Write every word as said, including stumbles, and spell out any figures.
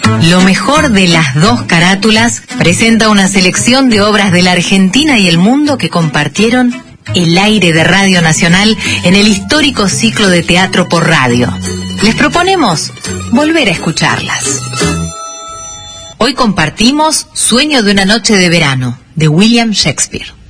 Lo mejor de las dos carátulas presenta una selección de obras de la Argentina y el mundo que compartieron el aire de Radio Nacional en el histórico ciclo de teatro por radio. Les proponemos volver a escucharlas. Hoy compartimos Sueño de una noche de verano, de William Shakespeare.